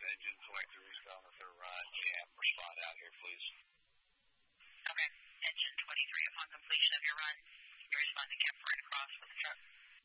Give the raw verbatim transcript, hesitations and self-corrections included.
engine twenty-three is done with their run. Cam, respond out here, please. Okay. Engine twenty-three, upon completion of your run, you respond to camp right across with the truck.